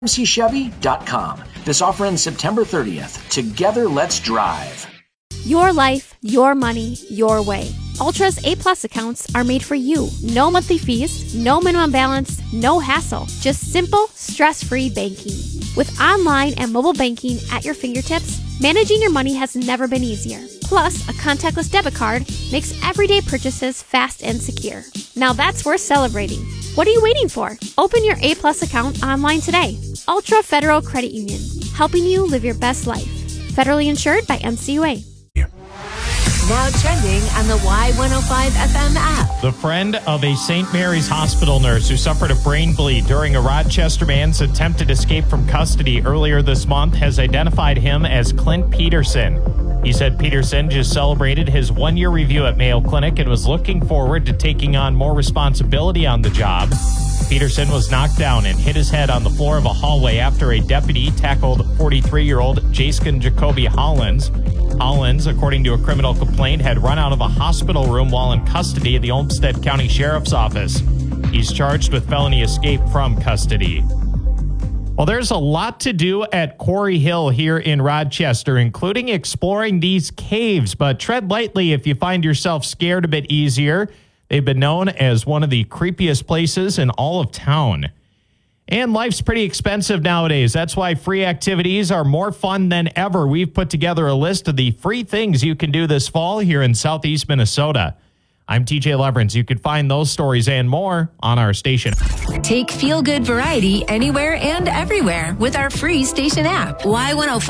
mcchevy.com. This offer ends September 30th. Together, let's drive. Your life, your money, your way. Ultra's A-Plus accounts are made for you. No monthly fees, no minimum balance, no hassle. Just simple, stress-free banking. With online and mobile banking at your fingertips, managing your money has never been easier. Plus, a contactless debit card makes everyday purchases fast and secure. Now that's worth celebrating. What are you waiting for? Open your A-Plus account online today. Ultra Federal Credit Union, helping you live your best life. Federally insured by MCUA. Now trending on the Y105 FM app. The friend of a St. Mary's hospital nurse who suffered a brain bleed during a Rochester man's attempted escape from custody earlier this month has identified him as Clint Peterson. He said Peterson just celebrated his one-year review at Mayo Clinic and was looking forward to taking on more responsibility on the job. Peterson was knocked down and hit his head on the floor of a hallway after a deputy tackled 43-year-old Jaskin Jacoby Hollins. Hollins, according to a criminal complaint, had run out of a hospital room while in custody at the Olmsted County Sheriff's Office. He's charged with felony escape from custody. Well, there's a lot to do at Quarry Hill here in Rochester, including exploring these caves, but tread lightly if you find yourself scared a bit easier. They've been known as one of the creepiest places in all of town. And life's pretty expensive nowadays. That's why free activities are more fun than ever. We've put together a list of the free things you can do this fall here in Southeast Minnesota. I'm TJ Leverance. You can find those stories and more on our station. Take feel-good variety anywhere and everywhere with our free station app. Y105.